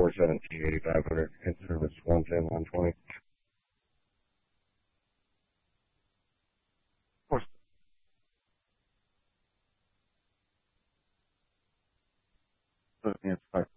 417, 8500, in service 110, 120. Of course. So, yeah, it's 5.